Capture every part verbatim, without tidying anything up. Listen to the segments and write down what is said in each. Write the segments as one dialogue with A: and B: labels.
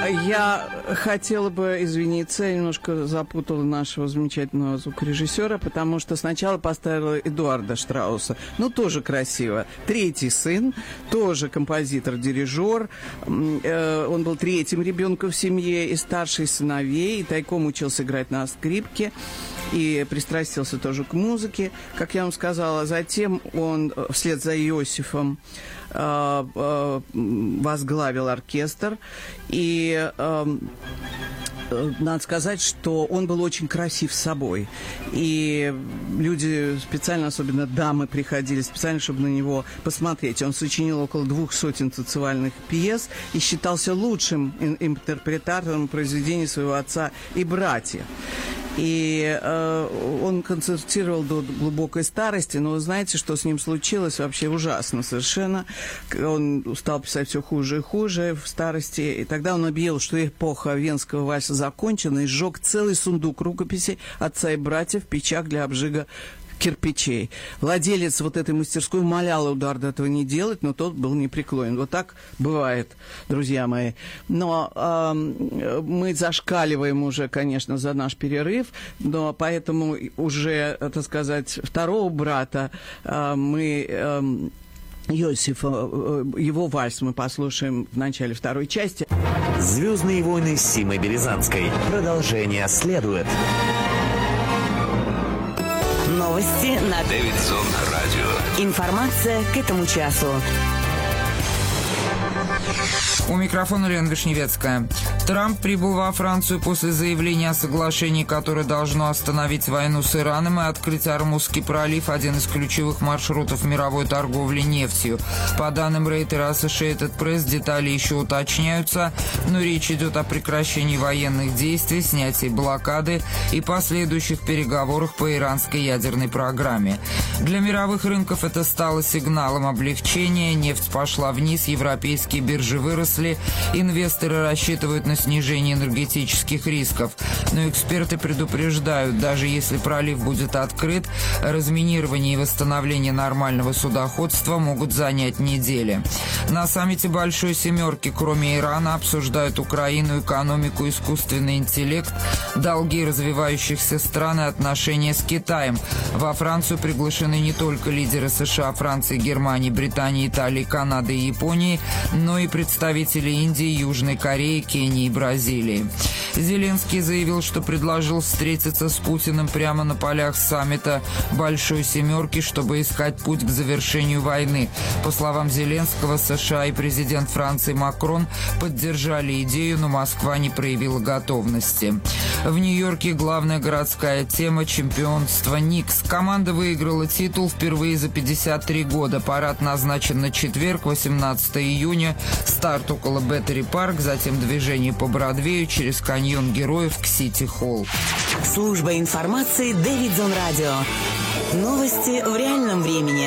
A: Я хотела бы извиниться, я немножко запутала нашего замечательного звукорежиссера, потому что сначала поставила Эдуарда Штрауса. Ну, тоже красиво. Третий сын, тоже композитор-дирижер. Он был третьим ребенком в семье и старший сыновей, и тайком учился играть на скрипке, и пристрастился тоже к музыке, как я вам сказала. Затем он вслед за Иосифом возглавил оркестр, и э, надо сказать, что он был очень красив собой, и люди специально, особенно дамы, приходили специально, чтобы на него посмотреть. Он сочинил около двух сотен танцевальных пьес и считался лучшим интерпретатором произведений своего отца и братьев. И э, он концертировал до глубокой старости, но вы знаете, что с ним случилось? Вообще ужасно совершенно. Он стал писать все хуже и хуже в старости, и тогда он объявил, что эпоха венского вальса закончена, и сжег целый сундук рукописей отца и братьев в печах для обжига кирпичей. Владелец вот этой мастерской умолял Эдуарда этого не делать, но тот был непреклонен. Вот так бывает, друзья мои. Но э, мы зашкаливаем уже, конечно, за наш перерыв, но поэтому уже, так сказать, второго брата э, мы... Э, Иосифа, его вальс мы послушаем в начале второй части.
B: «Звездные войны» с Симой Березанской. Продолжение следует.
C: Новости на
D: Дэвидсон Радио.
C: Информация к этому часу.
E: У микрофона Лена Вишневецкая. Трамп прибыл во Францию после заявления о соглашении, которое должно остановить войну с Ираном и открыть Ормузский пролив, один из ключевых маршрутов мировой торговли нефтью. По данным Рейтера Associated Press, детали еще уточняются, но речь идет о прекращении военных действий, снятии блокады и последующих переговорах по иранской ядерной программе. Для мировых рынков это стало сигналом облегчения. Нефть пошла вниз, европейские биржи выросли, инвесторы рассчитывают на снижение энергетических рисков. Но эксперты предупреждают, даже если пролив будет открыт, разминирование и восстановление нормального судоходства могут занять недели. На саммите Большой Семерки, кроме Ирана, обсуждают Украину, экономику, искусственный интеллект, долги развивающихся стран и отношения с Китаем. Во Францию приглашены не только лидеры США, Франции, Германии, Британии, Италии, Канады и Японии, но и представители Индии, Южной Кореи, Кении и Бразилии. Зеленский заявил, что предложил встретиться с Путиным прямо на полях саммита Большой Семерки, чтобы искать путь к завершению войны. По словам Зеленского, США и президент Франции Макрон поддержали идею, но Москва не проявила готовности. В Нью-Йорке главная городская тема – чемпионство Никс. Команда выиграла титул впервые за пятьдесят три года. Парад назначен на четверг, восемнадцатого июня. Старт около Беттери Парк, затем движение по Бродвею через каньон Героев к Сити-Холл.
C: Служба информации Дэвидсон Радио. Новости в реальном времени.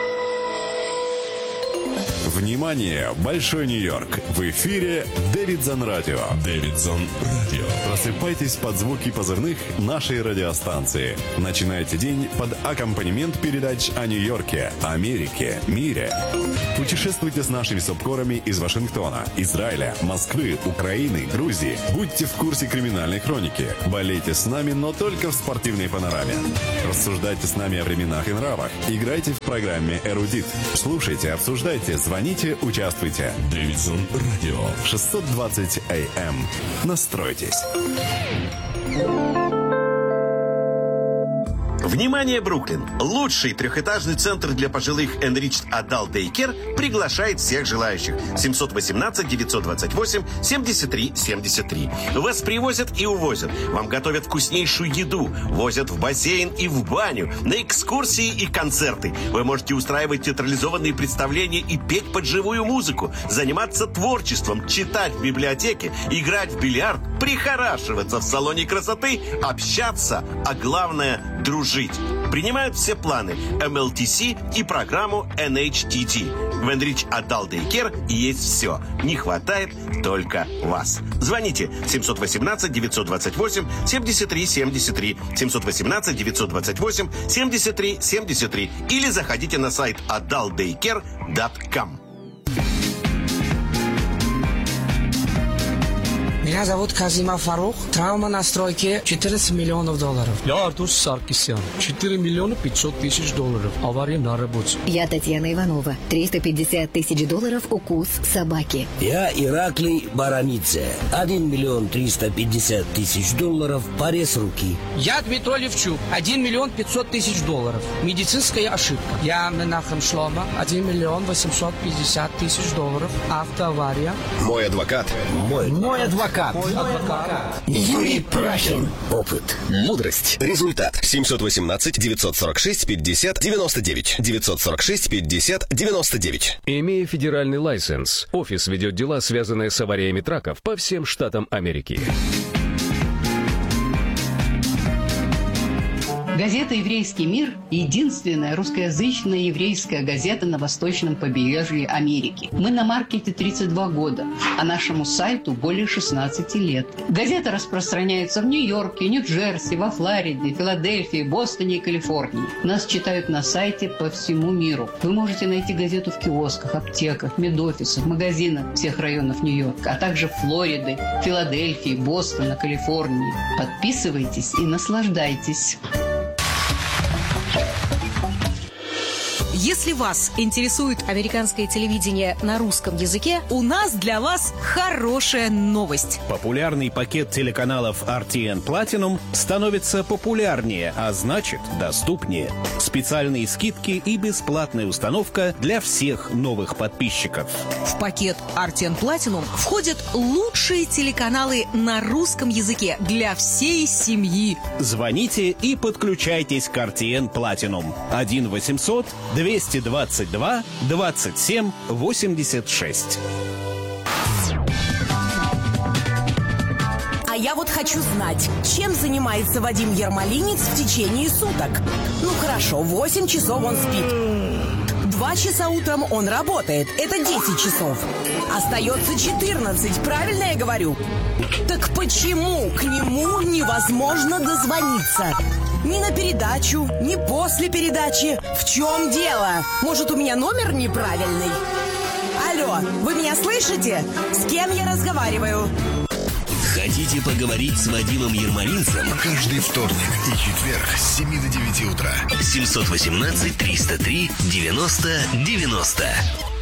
F: Внимание! Большой Нью-Йорк! В эфире Дэвидсон Радио. Дэвидсон Радио. Просыпайтесь под звуки позывных нашей радиостанции. Начинайте день под аккомпанемент передач о Нью-Йорке, Америке, мире. Путешествуйте с нашими субкорами из Вашингтона, Израиля, Москвы, Украины, Грузии. Будьте в курсе криминальной хроники. Болейте с нами, но только в спортивной панораме. Рассуждайте с нами о временах и нравах. Играйте в программе «Эрудит». Слушайте, обсуждайте, звоните, участвуйте. Дэвидсон Радио. шестьсот двадцать эй эм. Настройтесь.
G: Внимание, Бруклин! Лучший трехэтажный центр для пожилых Enriched Adult Daycare приглашает всех желающих. семьсот восемнадцать девятьсот двадцать восемь семьдесят три семьдесят три. Вас привозят и увозят. Вам готовят вкуснейшую еду. Возят в бассейн и в баню. На экскурсии и концерты. Вы можете устраивать театрализованные представления и петь под живую музыку. Заниматься творчеством, читать в библиотеке, играть в бильярд, прихорашиваться в салоне красоты, общаться, а главное – дружить. Принимают все планы эм эл ти си и программу эн эйч ти ти. В Enriched Adult Daycare есть все. Не хватает только вас. Звоните семьсот восемнадцать девятьсот двадцать восемь семьдесят три семьдесят три, семьсот восемнадцать девятьсот двадцать восемь семьдесят три семьдесят три или заходите на сайт адалт дейкер точка ком.
H: Меня зовут Казимов Фарух. Травма на стройке четырнадцать миллионов долларов.
I: Я Артур Саркисян. четыре миллиона пятьсот тысяч долларов. Авария на работе.
J: Я Татьяна Иванова. триста пятьдесят тысяч долларов укус собаки.
K: Я Ираклий Баранидзе. один миллион триста пятьдесят тысяч долларов. Порез руки.
H: Я Дмитрий Левчук. один миллион пятьсот тысяч долларов. Медицинская ошибка. Я Менахем Шлома. один миллион восемьсот пятьдесят тысяч долларов. Автоавария.
L: Мой адвокат.
K: Мой,
H: Мой адвокат. Мой адвокат.
K: Юрий Прахин. Опыт.
L: Мудрость. Результат. семьсот восемнадцать девятьсот сорок шесть пятьдесят девяносто девять. девятьсот сорок шесть пятьдесят девяносто девять.
M: Имея федеральный лайсенс, офис ведет дела, связанные с авариями траков по всем штатам Америки.
N: Газета «Еврейский мир» – единственная русскоязычная еврейская газета на восточном побережье Америки. Мы на маркете тридцать два года, а нашему сайту более шестнадцати лет. Газета распространяется в Нью-Йорке, Нью-Джерси, во Флориде, Филадельфии, Бостоне и Калифорнии. Нас читают на сайте по всему миру. Вы можете найти газету в киосках, аптеках, медофисах, магазинах всех районов Нью-Йорка, а также Флориды, Филадельфии, Бостона, Калифорнии. Подписывайтесь и наслаждайтесь.
O: Если вас интересует американское телевидение на русском языке, у нас для вас хорошая новость.
P: Популярный пакет телеканалов ар ти эн Platinum становится популярнее, а значит доступнее. Специальные скидки и бесплатная установка для всех новых подписчиков.
O: В пакет ар ти эн Platinum входят лучшие телеканалы на русском языке для всей семьи.
P: Звоните и подключайтесь к ар ти эн Platinum. один восемьсот двести двадцать два двадцать семь восемьдесят шесть.
Q: А я вот хочу знать, чем занимается Вадим Ермолинец в течение суток. Ну хорошо, восемь часов он спит. Два часа утром он работает. Это десять часов. Остается четырнадцать, правильно я говорю? Так почему к нему невозможно дозвониться? Ни на передачу, ни после передачи. В чем дело? Может, у меня номер неправильный? Алло, вы меня слышите? С кем я разговариваю?
R: Хотите поговорить с Вадимом Ермолинцем?
S: Каждый вторник и четверг с семи до девяти утра.
R: семь один восемь триста три девяносто девяносто.